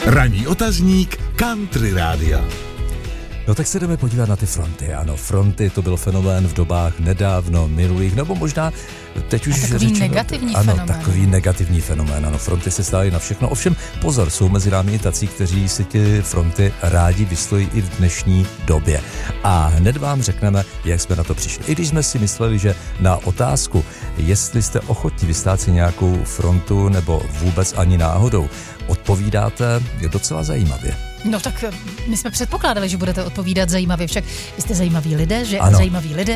Ranní otazník Country Rádia. No tak se jdeme podívat na ty fronty. Ano, fronty, to byl fenomén v dobách nedávno minulých, nebo možná teď už takový řečeno, negativní ano, fenomén. Takový negativní fenomén. Ano, fronty se stály na všechno. Ovšem, pozor, jsou mezi námi i tací, kteří si ty fronty rádi vystojí i v dnešní době. A hned vám řekneme, jak jsme na to přišli. I když jsme si mysleli, že na otázku, jestli jste ochotní vystát si nějakou frontu nebo vůbec ani náhodou, odpovídáte docela zajímavě. No tak my jsme předpokládali, že budete odpovídat zajímavě, však vy jste zajímaví lidé, že ano. Zajímaví lidé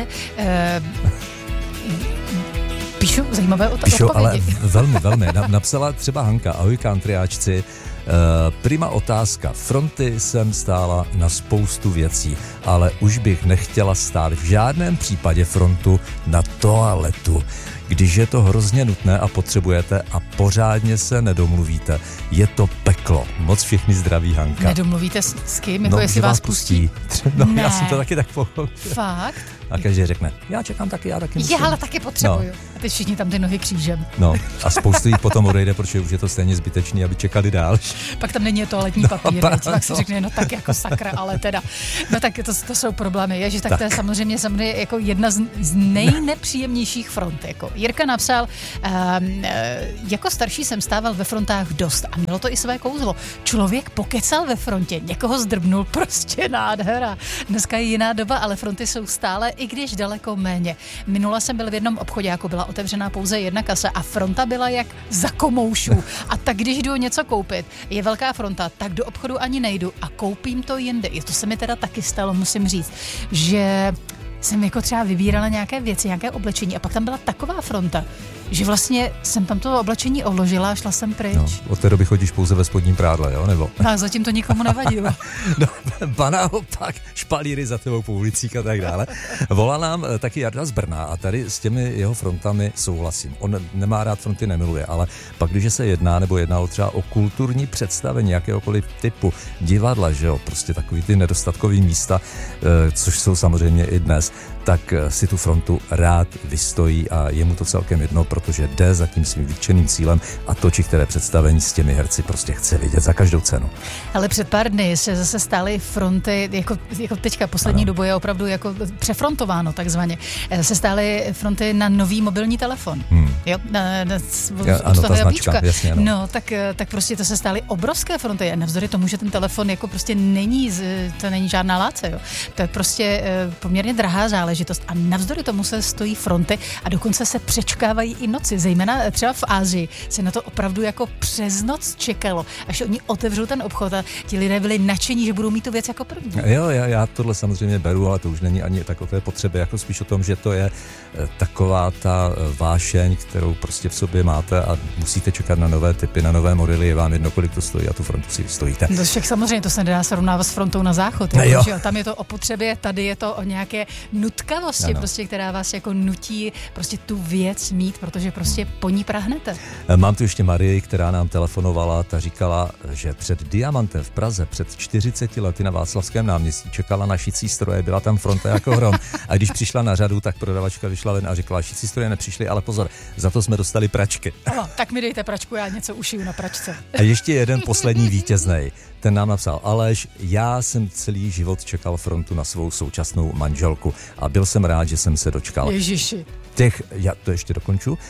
píšu zajímavé odpovědi. Ale velmi. Napsala třeba Hanka, ahoj countryáčci, prima otázka. Fronty jsem stála na spoustu věcí, ale už bych nechtěla stát v žádném případě frontu na toaletu. Když je to hrozně nutné a potřebujete a pořádně se nedomluvíte, je to peklo. Moc všichni zdraví, Hanka. Nedomluvíte s kým? Jako no, jestli vás pustí? No, ne. Já jsem to taky tak pochopil. Fakt? A každý řekne, já čekám taky, já taky musím. Já ale taky potřebuju. No. A teď všichni tam ty nohy křížem. No a spoustu jich potom odejde, protože už je to stejně zbytečný, aby čekali dál. Pak tam není toaletní papír, pak si řekne, no tak jako sakra, ale teda. No tak to jsou problémy, je, že tak to je samozřejmě jako jedna z nejnepříjemnějších front. Jako Jirka napsal, jako starší jsem stával ve frontách dost a mělo to i své kouzlo. Člověk pokecal ve frontě, někoho zdrbnul, prostě nádhera. Dneska je jiná doba, ale fronty jsou stále, i když daleko méně. Minule jsem byl v jednom obchodě, jako byla otevřená pouze jedna kasa a fronta byla jak za komoušů. A tak když jdu něco koupit, je velká fronta, tak do obchodu ani nejdu a koupím to jinde. To se mi teda taky stalo, musím říct, že jsem jako třeba vybírala nějaké věci, nějaké oblečení a pak tam byla taková fronta, že vlastně jsem tam to oblečení odložila a šla jsem pryč. No, od té doby chodíš pouze ve spodním prádle, jo, nebo? Tak zatím to nikomu nevadilo. No, ba naopak, špalíry za tebou po ulicích a tak dále. Volá nám taky Jarda z Brna a tady s těmi jeho frontami souhlasím. On nemá rád fronty, nemiluje, ale pak, když se jedná nebo jedná třeba o kulturní představení jakéhokoliv typu divadla, že jo, prostě takový ty nedostatkový místa, což jsou samozřejmě i dnes, tak si tu frontu rád vystojí a je mu to celkem jedno, protože jde za tím svým vytčeným cílem a točí, které představení s těmi herci prostě chce vidět za každou cenu. Ale před pár dny se zase stály fronty, jako teďka poslední dobu je opravdu jako přefrontováno takzvaně. Se stály fronty na nový mobilní telefon. Jo, ano, ta značka, jasně, ano. No, tak prostě to se stály obrovské fronty. Navzdory tomu, že ten telefon jako prostě není, to není žádná láce, jo. To je prostě poměrně drahá záležitost a navzdory tomu se stojí fronty a dokonce se přečkávají i noci, zejména třeba v Asii se na to opravdu jako přes noc čekalo, až oni otevřou ten obchod a ti lidé byli nadšení, že budou mít tu věc jako první. Jo, já tohle samozřejmě beru, ale to už není ani takové potřeby, jako spíš o tom, že to je taková ta vášeň, kterou prostě v sobě máte a musíte čekat na nové typy, na nové modely, je vám jedno, kolik to stojí a tu frontu si vystojíte. No však samozřejmě to se nedá srovnávat s frontou na záchod, že tam je to o potřebě, tady je to o nějaké nutkavosti, prostě, která vás jako nutí prostě tu věc mít, protože prostě po ní prahnete. Mám tu ještě Marii, která nám telefonovala, ta říkala, že před Diamantem v Praze před 40 lety na Václavském náměstí čekala na šicí stroje, byla tam fronta jako hrom a když přišla na řadu, tak prodavačka vyšla ven a řekla, šicí stroje nepřišly, ale pozor, za to jsme dostali pračky. No, tak mi dejte pračku, já něco ušiju na pračce. A ještě jeden poslední vítěznej. Ten nám napsal Aleš, já jsem celý život čekal frontu na svou současnou manželku a byl jsem rád, že jsem se dočkal. Ježiši. Já to ještě dokonču,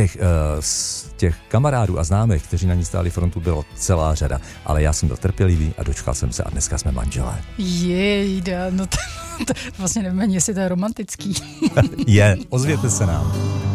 těch kamarádů a známých, kteří na ní stáli frontu, bylo celá řada, ale já jsem byl trpělivý a dočkal jsem se a dneska jsme manželé. Jejda, no to vlastně nevím, jestli to je romantický. Je, ozvěte se nám.